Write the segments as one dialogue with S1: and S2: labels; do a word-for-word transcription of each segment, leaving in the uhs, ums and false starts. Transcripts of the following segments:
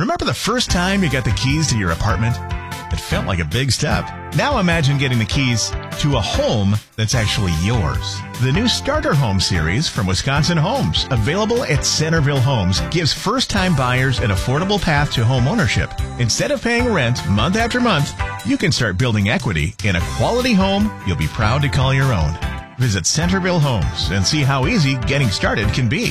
S1: Remember the first time you got the keys to your apartment? It felt like a big step. Now imagine getting the keys to a home that's actually yours. The new Starter Home series from Wisconsin Homes, available at Centerville Homes, gives first-time buyers an affordable path to home ownership. Instead of paying rent month after month, you can start building equity in a quality home you'll be proud to call your own. Visit Centerville Homes and see how easy getting started can be.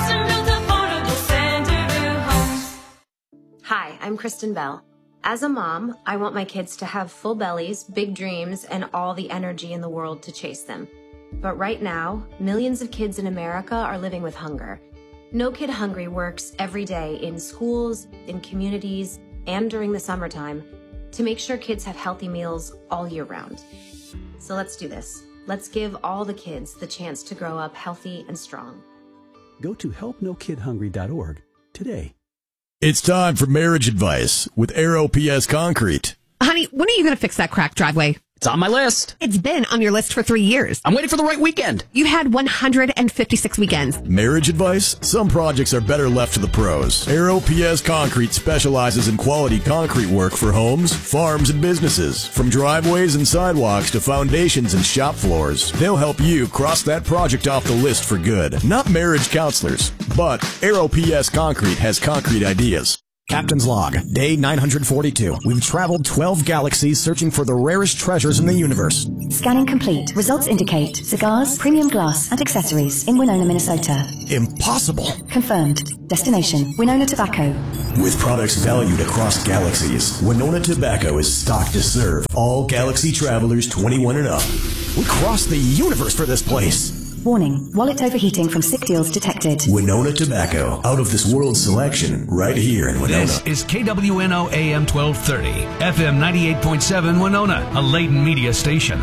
S2: Hi, I'm Kristen Bell. As a mom, I want my kids to have full bellies, big dreams, and all the energy in the world to chase them. But right now, millions of kids in America are living with hunger. No Kid Hungry works every day in schools, in communities, and during the summertime to make sure kids have healthy meals all year round. So let's do this. Let's give all the kids the chance to grow up healthy and strong.
S3: Go to help no kid hungry dot org today.
S4: It's time for marriage advice with Aero P S Concrete.
S5: Honey, when are you going to fix that cracked driveway?
S6: It's on my list.
S5: It's been on your list for three years.
S6: I'm waiting for the right weekend.
S5: You had one hundred fifty-six weekends.
S4: Marriage advice? Some projects are better left to the pros. Aero P S Concrete specializes in quality concrete work for homes, farms, and businesses. From driveways and sidewalks to foundations and shop floors, they'll help you cross that project off the list for good. Not marriage counselors, but Aero P S Concrete has concrete ideas.
S7: Captain's Log, Day nine hundred forty-two. We've traveled twelve galaxies searching for the rarest treasures in the universe.
S8: Scanning complete. Results indicate cigars, premium glass, and accessories in Winona, Minnesota.
S7: Impossible.
S8: Confirmed. Destination, Winona Tobacco.
S4: With products valued across galaxies, Winona Tobacco is stocked to serve all galaxy travelers twenty-one and up.
S7: We crossed the universe for this place.
S8: Warning, wallet overheating from sick deals detected.
S4: Winona Tobacco, out of this world selection, right here in Winona.
S9: This is K W N O A M twelve thirty, F M ninety-eight point seven Winona, a Layton media station.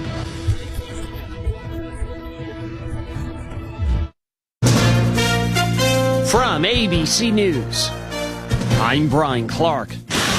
S6: From A B C News, I'm Brian Clark.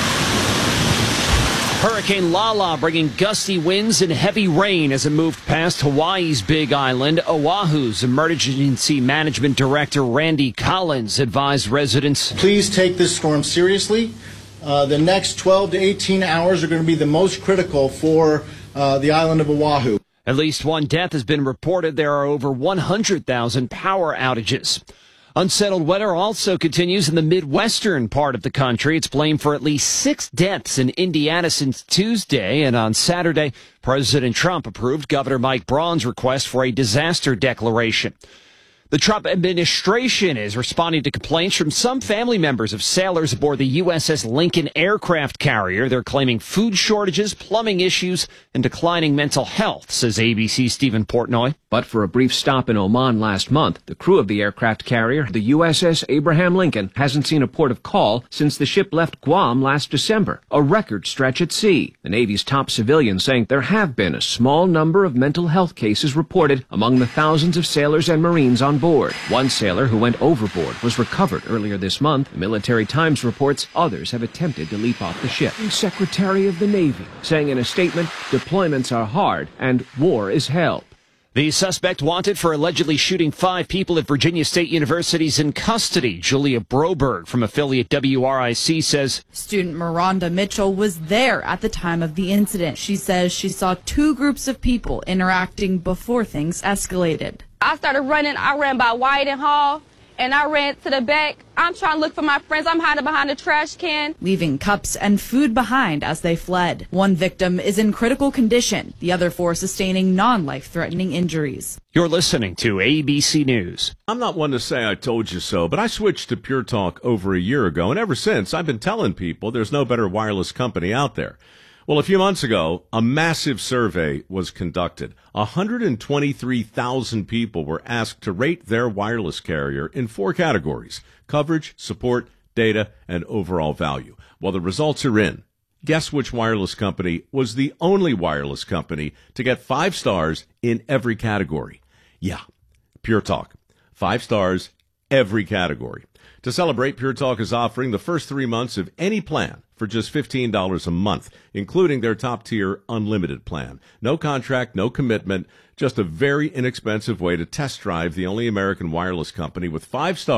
S6: Hurricane Lala bringing gusty winds and heavy rain as it moved past Hawaii's Big Island. Oahu's Emergency Management Director Randy Collins advised residents,
S10: please take this storm seriously. Uh, the next twelve to eighteen hours are going to be the most critical for uh, the island of Oahu.
S6: At least one death has been reported. There are over one hundred thousand power outages. Unsettled weather also continues in the Midwestern part of the country. It's blamed for at least six deaths in Indiana since Tuesday. And on Saturday, President Trump approved Governor Mike Braun's request for a disaster declaration. The Trump administration is responding to complaints from some family members of sailors aboard the U S S Lincoln aircraft carrier. They're claiming food shortages, plumbing issues, and declining mental health, says A B C's Stephen Portnoy.
S11: But for a brief stop in Oman last month, the crew of the aircraft carrier, the U S S Abraham Lincoln, hasn't seen a port of call since the ship left Guam last December, a record stretch at sea. The Navy's top civilian saying there have been a small number of mental health cases reported among the thousands of sailors and Marines on board. One sailor who went overboard was recovered earlier this month. The Military Times reports others have attempted to leap off the ship. The Secretary of the Navy saying in a statement, deployments are hard and war is hell.
S6: The suspect wanted for allegedly shooting five people at Virginia State University is in custody. Julia Broberg from affiliate W R I C says
S12: student Miranda Mitchell was there at the time of the incident. She says she saw two groups of people interacting before things escalated.
S13: I started running. I ran by White and Hall, and I ran to the back. I'm trying to look for my friends. I'm hiding behind a trash can.
S12: Leaving cups and food behind as they fled. One victim is in critical condition. The other four sustaining non-life-threatening injuries.
S6: You're listening to A B C News.
S14: I'm not one to say I told you so, but I switched to Pure Talk over a year ago, and ever since I've been telling people there's no better wireless company out there. Well, a few months ago, a massive survey was conducted. one hundred twenty-three thousand people were asked to rate their wireless carrier in four categories: coverage, support, data, and overall value. Well, the results are in. Guess which wireless company was the only wireless company to get five stars in every category? Yeah, Pure Talk. Five stars, every category. To celebrate, Pure Talk is offering the first three months of any plan for just fifteen dollars a month, including their top-tier unlimited plan. No contract, no commitment, just a very inexpensive way to test drive the only American wireless company with five stars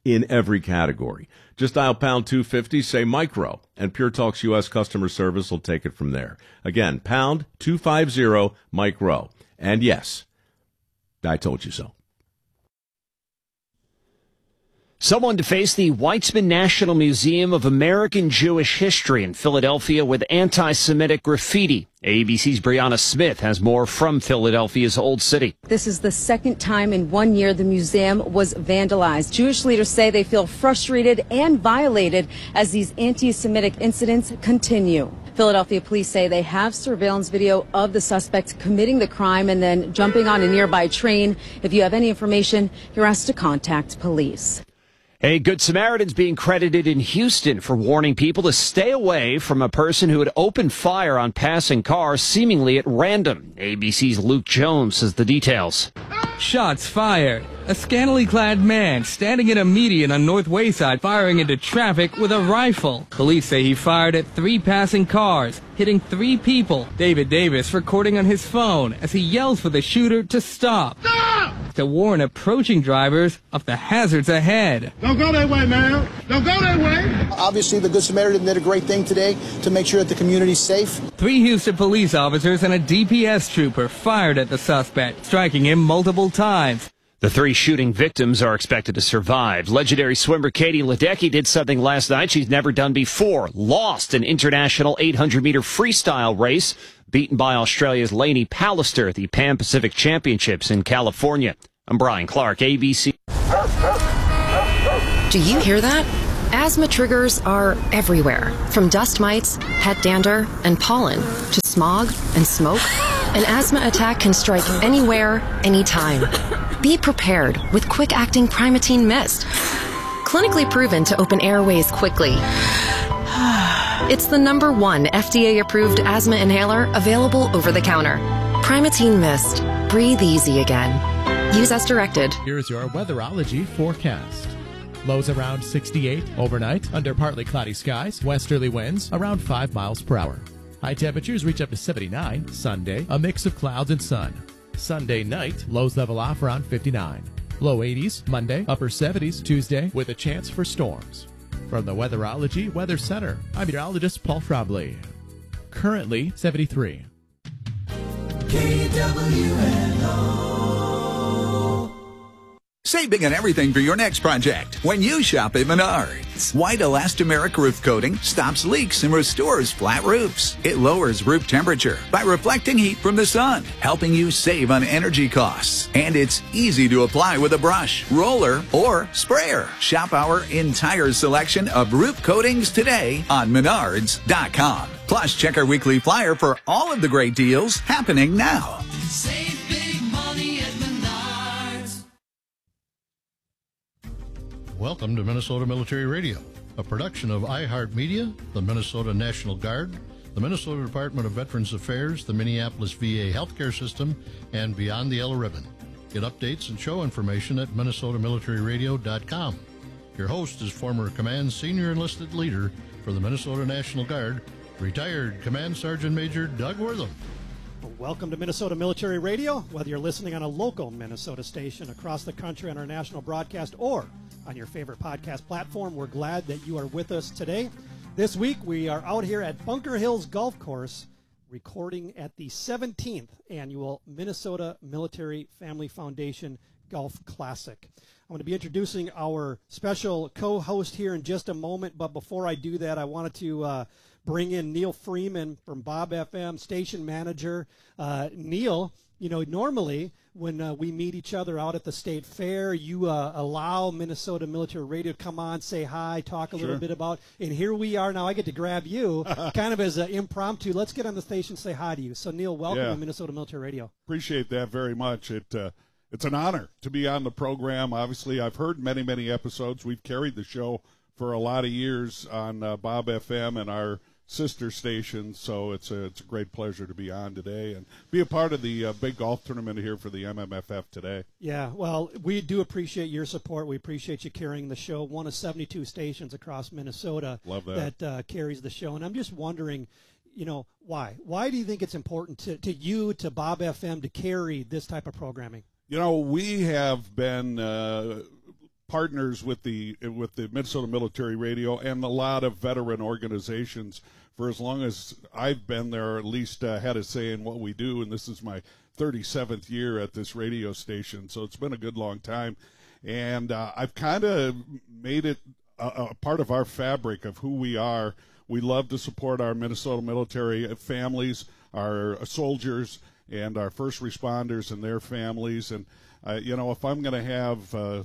S14: in every category. Just dial pound two fifty, say micro, and Pure Talk's U S customer service will take it from there. Again, pound two fifty, micro. And yes, I told you so.
S6: Someone to face the Weitzman National Museum of American Jewish History in Philadelphia with anti-Semitic graffiti. A B C's Brianna Smith has more from Philadelphia's Old City.
S15: This is the second time in one year the museum was vandalized. Jewish leaders say they feel frustrated and violated as these anti-Semitic incidents continue. Philadelphia police say they have surveillance video of the suspect committing the crime and then jumping on a nearby train. If you have any information, you're asked to contact police.
S6: A Good Samaritan's being credited in Houston for warning people to stay away from a person who had opened fire on passing cars, seemingly at random. A B C's Luke Jones has the details.
S16: Shots fired. A scantily clad man standing in a median on North Wayside firing into traffic with a rifle. Police say he fired at three passing cars, hitting three people. David Davis recording on his phone as he yells for the shooter to stop. Stop! To warn approaching drivers of the hazards ahead.
S17: Don't go that way, man. Don't go that way.
S18: Obviously, the Good Samaritan did a great thing today to make sure that the community's safe.
S16: Three Houston police officers and a D P S trooper fired at the suspect, striking him multiple times.
S6: The three shooting victims are expected to survive. Legendary swimmer Katie Ledecky did something last night she's never done before. Lost an international eight hundred meter freestyle race, beaten by Australia's Lainey Pallister at the Pan Pacific Championships in California. I'm Brian Clark, A B C.
S19: Do you hear that? Asthma triggers are everywhere, from dust mites, pet dander, and pollen, to smog and smoke. An asthma attack can strike anywhere, anytime. Be prepared with quick-acting Primatene Mist. Clinically proven to open airways quickly. It's the number one F D A-approved asthma inhaler available over the counter. Primatene Mist. Breathe easy again. Use as directed.
S20: Here's your weatherology forecast. Lows around sixty-eight overnight under partly cloudy skies. Westerly winds around five miles per hour. High temperatures reach up to seventy-nine. Sunday, a mix of clouds and sun. Sunday night, lows level off around fifty-nine. Low eighties Monday, upper seventies Tuesday with a chance for storms. From the Weatherology Weather Center, I'm meteorologist Paul Trombley. Currently seventy-three.
S21: K W N O. Save big on everything for your next project when you shop at Menards. White elastomeric roof coating stops leaks and restores flat roofs. It lowers roof temperature by reflecting heat from the sun, helping you save on energy costs. And it's easy to apply with a brush, roller, or sprayer. Shop our entire selection of roof coatings today on Menards dot com. Plus, check our weekly flyer for all of the great deals happening now. Save big money at Menards.
S22: Welcome to Minnesota Military Radio, a production of iHeartMedia, the Minnesota National Guard, the Minnesota Department of Veterans Affairs, the Minneapolis V A Healthcare System, and Beyond the Yellow Ribbon. Get updates and show information at Minnesota Military Radio dot com. Your host is former Command Senior Enlisted Leader for the Minnesota National Guard, retired Command Sergeant Major Doug Wortham.
S23: Welcome to Minnesota Military Radio. Whether you're listening on a local Minnesota station, across the country on our national broadcast, or on your favorite podcast platform, we're glad that you are with us today. This week, we are out here at Bunker Hills Golf Course recording at the seventeenth annual Minnesota Military Family Foundation Golf Classic. I'm going to be introducing our special co-host here in just a moment, but before I do that, I wanted to uh, bring in Neil Freeman from Bob F M, station manager. Uh, Neil, you know, normally when uh, we meet each other out at the state fair, you uh, allow Minnesota Military Radio to come on, say hi, talk a
S24: Sure.
S23: little bit about, and here we are now. I get to grab you kind of as an impromptu. Let's get on the station, say hi to you. So, Neil, welcome
S24: Yeah.
S23: to Minnesota Military Radio.
S24: Appreciate that very much. It uh, it's an honor to be on the program. Obviously, I've heard many, many episodes. We've carried the show for a lot of years on uh, Bob F M and our sister stations, so it's a, it's a great pleasure to be on today and be a part of the uh, big golf tournament here for the M M F F today.
S23: Yeah, well, we do appreciate your support. We appreciate you carrying the show. One of seventy-two stations across Minnesota
S24: Love that.
S23: that uh, carries the show. And I'm just wondering, you know, why? Why do you think it's important to, to you, to Bob F M, to carry this type of programming?
S24: You know, we have been uh, partners with the with the Minnesota Military Radio and a lot of veteran organizations for as long as I've been there, or at least uh, had a say in what we do. And this is my thirty-seventh year at this radio station, so it's been a good long time. And uh, I've kind of made it a, a part of our fabric of who we are. We love to support our Minnesota military families, our soldiers, and our first responders and their families. And, uh, you know, if I'm going to have uh,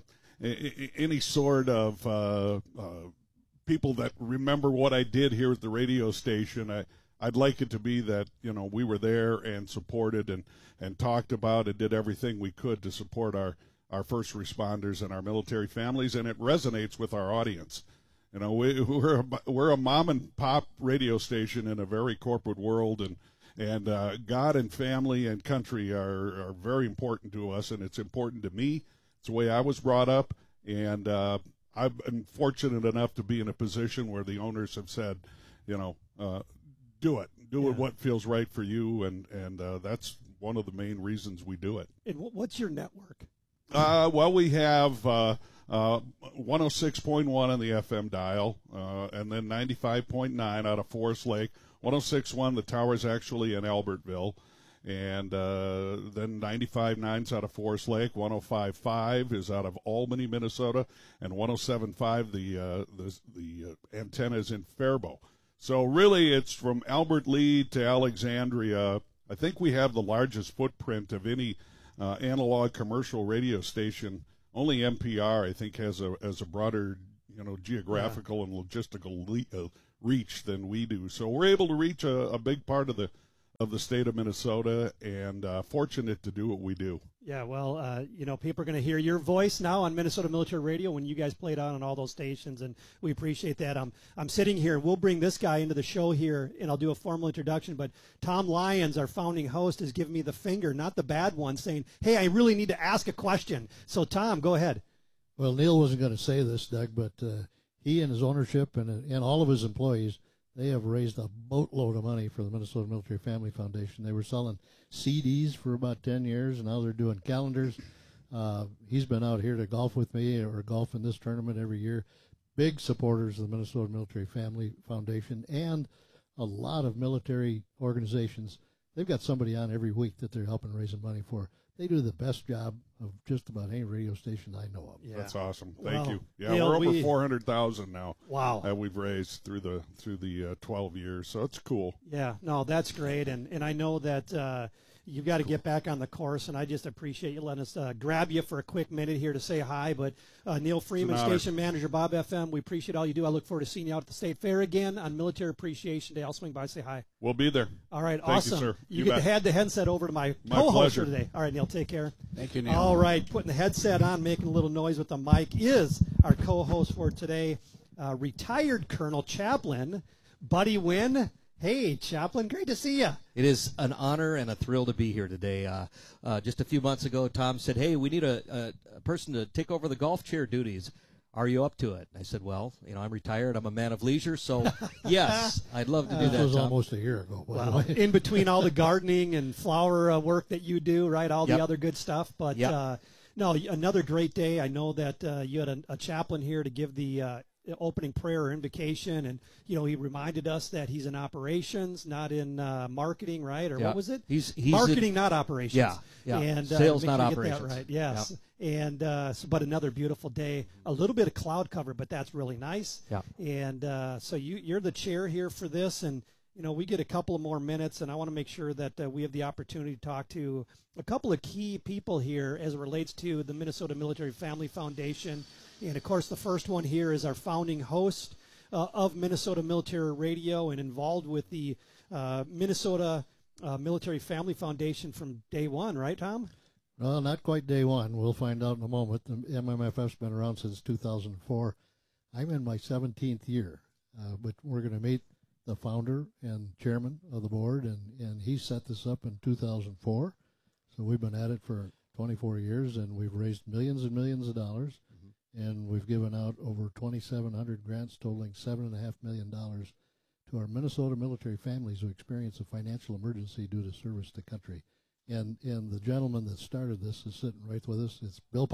S24: any sort of uh, uh, people that remember what I did here at the radio station, I, I'd like it to be that, you know, we were there and supported and, and talked about and did everything we could to support our, our first responders and our military families, and it resonates with our audience. You know, we, we're, a, we're a mom and pop radio station in a very corporate world, and And uh, God and family and country are, are very important to us, and it's important to me. It's the way I was brought up, and uh, I've been fortunate enough to be in a position where the owners have said, you know, uh, do it. Do
S23: Yeah.
S24: it what feels right for you, and, and uh, that's one of the main reasons we do it.
S23: And wh- what's your network?
S24: Uh, well, we have uh, uh, one oh six point one on the F M dial, uh, and then ninety-five point nine out of Forest Lake. one oh six point one, the tower's actually in Albertville, and uh, then ninety-five point nine is out of Forest Lake. one oh five point five is out of Albany, Minnesota, and one oh seven point five, the uh, the, the uh, antenna is in Faribault. So really, it's from Albert Lee to Alexandria. I think we have the largest footprint of any uh, analog commercial radio station. Only N P R, I think, has a has a broader, you know, geographical yeah. and logistical le- uh, reach than we do. So we're able to reach a, a big part of the of the state of Minnesota, and uh, fortunate to do what we do.
S23: Yeah, well, uh, you know, people are going to hear your voice now on Minnesota Military Radio when you guys played out on all those stations, and we appreciate that. Um, I'm sitting here, and we'll bring this guy into the show here, and I'll do a formal introduction, but Tom Lyons, our founding host, has given me the finger, not the bad one, saying, hey, I really need to ask a question. So, Tom, go ahead.
S1: Well, Neil wasn't going to say this, Doug, but uh, he and his ownership and, and all of his employees, they have raised a boatload of money for the Minnesota Military Family Foundation. They were selling C Ds for about ten years, and now they're doing calendars. Uh, he's been out here to golf with me or golf in this tournament every year. Big supporters of the Minnesota Military Family Foundation and a lot of military organizations. They've got somebody on every week that they're helping raise money for. They do the best job of just about any radio station I know of.
S24: Yeah. That's awesome. Thank
S23: well,
S24: you. Yeah,
S23: you know,
S24: we're over
S23: we,
S24: four hundred thousand now.
S23: Wow.
S24: That we've raised through the through the uh, twelve years, so it's cool.
S23: Yeah, no, that's great, and and I know that uh, you've got to get back on the course, and I just appreciate you letting us uh, grab you for a quick minute here to say hi. But uh, Neil Freeman, station manager, Bob F M, we appreciate all you do. I look forward to seeing you out at the State Fair again on Military Appreciation Day. I'll swing by and say hi.
S24: We'll be there.
S23: All right,
S24: Thank
S23: awesome.
S24: You, sir.
S23: You,
S24: you
S23: get
S24: bet.
S23: to hand the headset over to my,
S24: my
S23: co-host
S24: pleasure.
S23: for today. All right, Neil, take care.
S2: Thank you, Neil.
S23: All right, putting the headset on, making a little noise with the mic is our co-host for today, uh, retired Colonel Chaplain, Buddy Wynn. Hey, Chaplain, great to see you.
S2: It is an honor and a thrill to be here today. Uh, uh, just a few months ago, Tom said, hey, we need a, a, a person to take over the golf chair duties. Are you up to it? And I said, well, you know, I'm retired. I'm a man of leisure, so yes, I'd love to do
S1: uh,
S2: that,
S1: That was
S2: Tom.
S1: almost a year ago. By
S23: Wow.
S1: the way.
S23: In between all the gardening and flower uh, work that you do, right, all
S2: Yep.
S23: the other good stuff. But,
S2: Yep.
S23: uh, no, another great day. I know that uh, you had a, a chaplain here to give the uh, opening prayer or invocation, and, you know, he reminded us that he's in operations, not in uh, marketing, right? Or
S2: Yep.
S23: what was it?
S2: He's, he's
S23: marketing,
S2: in,
S23: not operations.
S2: Yeah, yeah.
S23: And, uh,
S2: Sales,
S23: make
S2: not
S23: sure you get
S2: operations.
S23: that right. Yes.
S2: Yep.
S23: And uh, so, but another beautiful day. A little bit of cloud cover, but that's really nice.
S2: Yeah.
S23: And uh, so you, you're the chair here for this, and you know we get a couple of more minutes, and I want to make sure that uh, we have the opportunity to talk to a couple of key people here as it relates to the Minnesota Military Family Foundation. And of course, the first one here is our founding host uh, of Minnesota Military Radio and involved with the uh, Minnesota uh, Military Family Foundation from day one, right, Tom?
S1: Well, not quite day one. We'll find out in a moment. The M M F F's been around since two thousand four. I'm in my seventeenth year, uh, but we're going to meet the founder and chairman of the board, and, and he set this up in two thousand four. So we've been at it for twenty-four years, and we've raised millions and millions of dollars, mm-hmm. and we've given out over twenty-seven hundred grants totaling seven point five million dollars to our Minnesota military families who experience a financial emergency due to service to country. And and the gentleman that started this is sitting right with us. It's Bill Pop.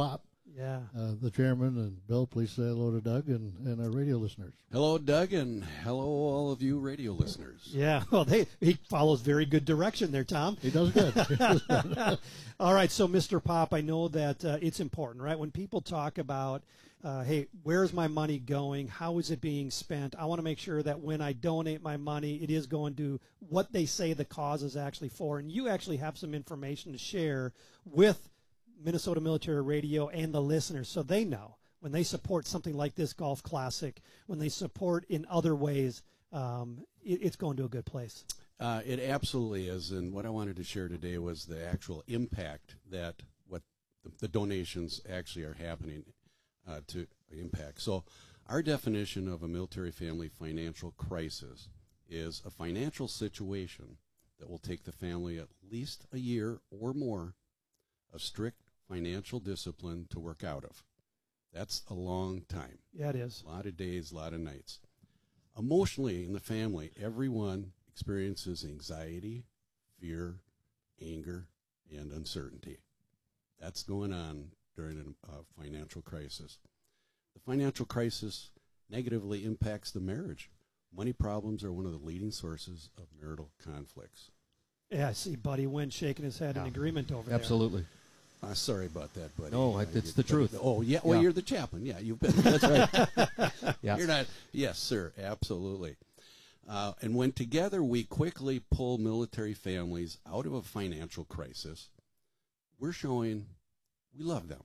S23: Yeah.
S1: Uh, the chairman and Bill, please say hello to Doug and, and our radio listeners.
S3: Hello, Doug, and hello, all of you radio listeners.
S23: Yeah, well, they, he follows very good direction there, Tom.
S1: He does good. He does good.
S23: All right, so Mister Pop, I know that uh, it's important, right? When people talk about, uh, hey, where's my money going? How is it being spent? I want to make sure that when I donate my money, it is going to what they say the cause is actually for. And you actually have some information to share with Minnesota Military Radio and the listeners, so they know when they support something like this Golf Classic, when they support in other ways, um, it, it's going to a good place.
S3: Uh, it absolutely is, and what I wanted to share today was the actual impact that what the, the donations actually are happening uh, to impact. So our definition of a military family financial crisis is a financial situation that will take the family at least a year or more of strict financial discipline to work out of. That's a long time.
S23: Yeah, it is.
S3: A lot of days, a lot of nights. Emotionally, in the family, everyone experiences anxiety, fear, anger, and uncertainty. That's going on during a uh, financial crisis. The financial crisis negatively impacts the marriage. Money problems are one of the leading sources of marital conflicts.
S23: Yeah, I see Buddy Wynn shaking his head
S3: Yeah.
S23: in agreement over there.
S2: Absolutely.
S3: Uh, sorry about that, buddy.
S2: No,
S3: uh,
S2: it's
S3: you,
S2: the
S3: but,
S2: truth.
S3: Oh, yeah. Well,
S2: Yeah.
S3: you're the chaplain. Yeah, you've been. That's right.
S2: Yeah.
S3: You're not. Yes, sir. Absolutely. Uh, and when together we quickly pull military families out of a financial crisis, we're showing we love them.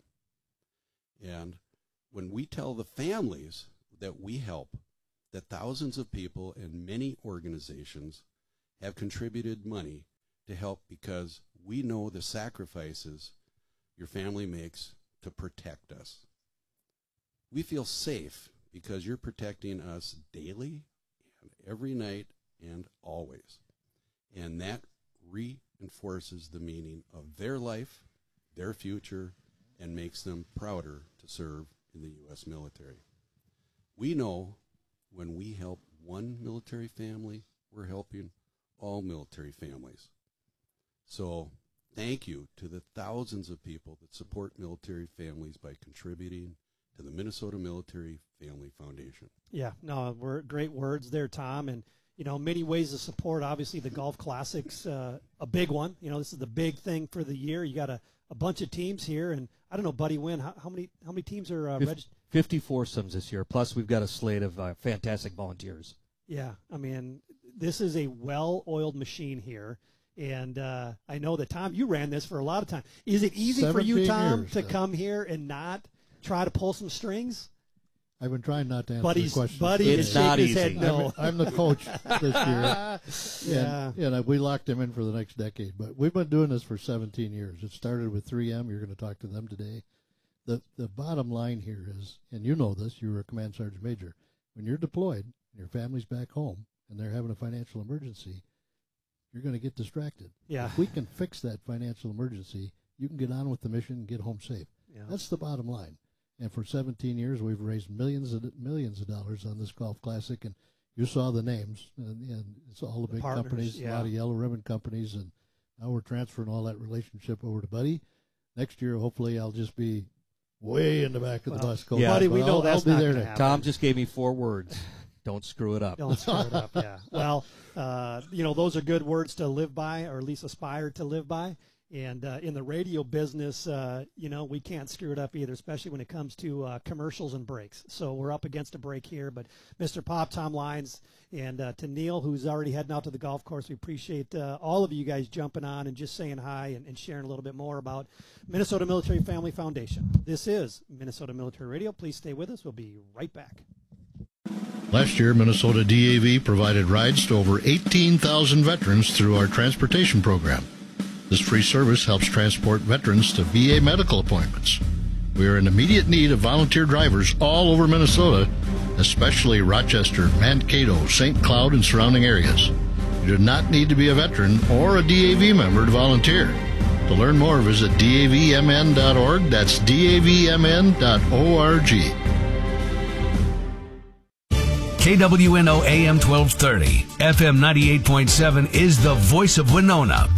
S3: And when we tell the families that we help, that thousands of people and many organizations have contributed money to help because we know the sacrifices your family makes to protect us. We feel safe because you're protecting us daily and every night and always. And that reinforces the meaning of their life, their future, and makes them prouder to serve in the U S military. We know when we help one military family, we're helping all military families. So thank you to the thousands of people that support military families by contributing to the Minnesota Military Family Foundation.
S23: Yeah, no, we're great words there, Tom. And, you know, many ways of support. Obviously, the Golf Classic's uh, a big one. You know, this is the big thing for the year. You got a, a bunch of teams here. And I don't know, Buddy Wynn, how, how many how many teams are uh, registered?
S2: fifty foursomes this year, plus we've got a slate of uh, fantastic volunteers.
S23: Yeah, I mean, this is a well-oiled machine here. And uh, I know that, Tom, you ran this for a lot of time. Is it easy for you, Tom,
S1: years,
S23: to
S1: so.
S23: come here and not try to pull some strings?
S1: I've been trying not to answer
S23: Buddy's,
S1: the question.
S23: Buddy
S2: It's
S23: is
S2: not
S23: shaking his
S2: easy.
S23: head no.
S1: I'm, I'm the coach this year.
S23: Yeah.
S1: And, and we locked him in for the next decade. But we've been doing this for seventeen years. It started with three M. You're going to talk to them today. The the bottom line here is, and you know this, you were a command sergeant major, when you're deployed and your family's back home and they're having a financial emergency, you're going to get distracted.
S23: Yeah.
S1: If we can fix that financial emergency, you can get on with the mission and get home safe.
S23: Yeah.
S1: That's the bottom line. And for seventeen years, we've raised millions of millions of dollars on this Golf Classic, and you saw the names, and, and it's all the
S23: The
S1: big
S23: partners,
S1: companies,
S23: yeah.
S1: a lot of yellow ribbon companies, and now we're transferring all that relationship over to Buddy. Next year, hopefully, I'll just be way in the back of the
S23: Well,
S1: bus. Coach.
S2: yeah.
S23: Buddy, we
S1: But
S23: know
S1: I'll,
S23: that's
S1: I'll
S23: not
S1: be there
S23: gonna
S1: to
S23: happen.
S2: Tom just gave me four words. Don't screw it up.
S23: Don't screw it up, yeah. Well, uh, you know, those are good words to live by, or at least aspire to live by. And uh, in the radio business, uh, you know, we can't screw it up either, especially when it comes to uh, commercials and breaks. So we're up against a break here. But Mister Pop, Tom Lyons, and uh, to Neil, who's already heading out to the golf course, we appreciate uh, all of you guys jumping on and just saying hi and, and sharing a little bit more about Minnesota Military Family Foundation. This is Minnesota Military Radio. Please stay with us. We'll be right back.
S22: Last year, Minnesota D A V provided rides to over eighteen thousand veterans through our transportation program. This free service helps transport veterans to V A medical appointments. We are in immediate need of volunteer drivers all over Minnesota, especially Rochester, Mankato, Saint Cloud, and surrounding areas. You do not need to be a veteran or a D A V member to volunteer. To learn more, visit D A V M N dot org. That's D A V M N dot org.
S9: K W N O A M twelve thirty, F M ninety-eight point seven is the voice of Winona.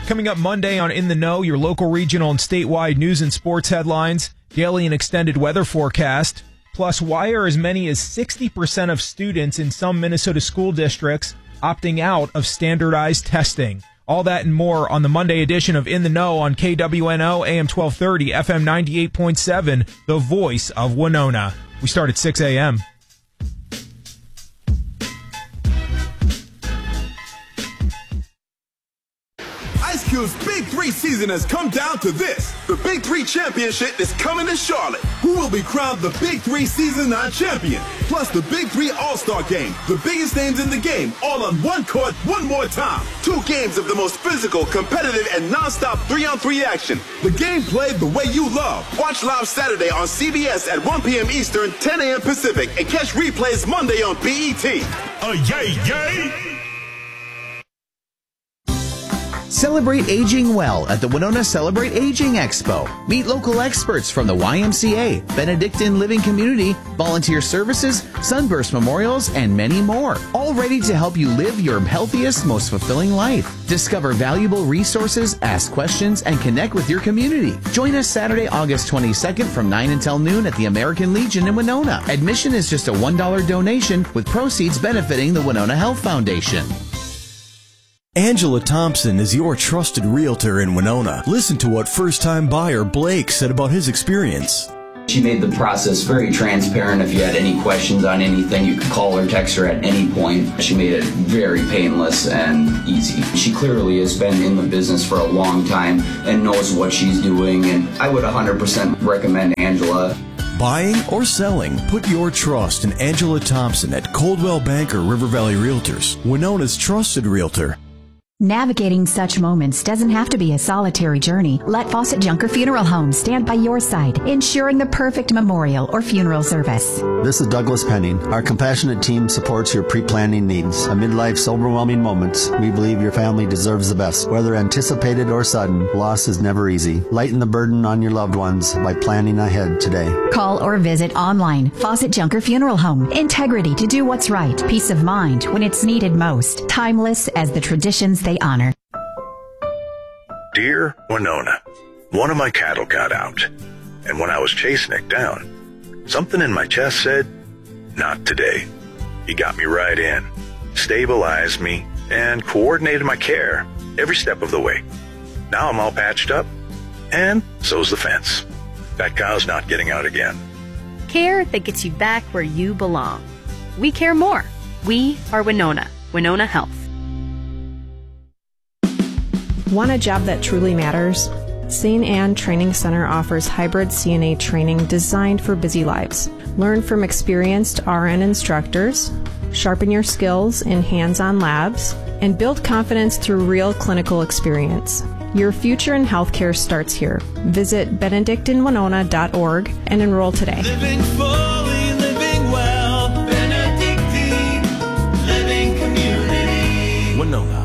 S4: Coming up Monday on In the Know, your local, regional, and statewide news and sports headlines, daily and extended weather forecast, plus why are as many as sixty percent of students in some Minnesota school districts opting out of standardized testing. All that and more on the Monday edition of In the Know on K W N O, A M twelve thirty, F M ninety-eight point seven, the voice of Winona. We start at six a.m.
S5: Ice Cube's Big Three season has come down to this. The Big Three Championship is coming to Charlotte. Who will be crowned the Big Three Season nine champion? Plus the Big Three All-Star Game. The biggest names in the game, all on one court, one more time. Two games of the most physical, competitive, and non-stop three-on-three action. The game played the way you love. Watch live Saturday on C B S at one p.m. Eastern, ten a.m. Pacific, and catch replays Monday on B E T.
S7: Oh, yay, yay!
S8: Celebrate aging well at the Winona Celebrate Aging Expo. Meet local experts from the Y M C A, Benedictine Living Community, Volunteer Services, Sunburst Memorials, and many more. All ready to help you live your healthiest, most fulfilling life. Discover valuable resources, ask questions, and connect with your community. Join us Saturday, August twenty-second from nine until noon at the American Legion in Winona. Admission is just a one dollar donation with proceeds benefiting the Winona Health Foundation.
S25: Angela Thompson is your trusted realtor in Winona. Listen to what first-time buyer Blake said about his experience.
S26: She made the process very transparent. If you had any questions on anything, you could call or text her at any point. She made it very painless and easy. She clearly has been in the business for a long time and knows what she's doing, and I would one hundred percent recommend Angela.
S25: Buying or selling, put your trust in Angela Thompson at Coldwell Banker River Valley Realtors, Winona's trusted realtor.
S27: Navigating such moments doesn't have to be a solitary journey. Let Fawcett Junker Funeral Home stand by your side, ensuring the perfect memorial or funeral service.
S28: This is Douglas Penning. Our compassionate team supports your pre-planning needs. Amid life's overwhelming moments, we believe your family deserves the best. Whether anticipated or sudden, loss is never easy. Lighten the burden on your loved ones by planning ahead today.
S27: Call or visit online. Fawcett Junker Funeral Home. Integrity to do what's right. Peace of mind when it's needed most. Timeless as the traditions they honor.
S29: Dear Winona, one of my cattle got out, and when I was chasing it down, something in my chest said, not today. He got me right in, stabilized me, and coordinated my care every step of the way. Now I'm all patched up, and so's the fence. That cow's not getting out again.
S30: Care that gets you back where you belong. We care more. We are Winona. Winona Health.
S31: Want a job that truly matters? Saint Anne Training Center offers hybrid C N A training designed for busy lives. Learn from experienced R N instructors, sharpen your skills in hands-on labs, and build confidence through real clinical experience. Your future in healthcare starts here. Visit benedictine winona dot org and enroll today.
S7: Living fully, living well, Benedictine Living Community.
S25: Winona.